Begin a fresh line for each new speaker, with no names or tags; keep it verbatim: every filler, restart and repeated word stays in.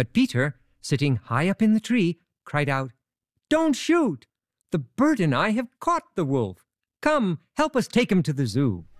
But Peter, sitting high up in the tree, cried out, "Don't shoot! The bird and I have caught the wolf. Come, help us take him to the zoo."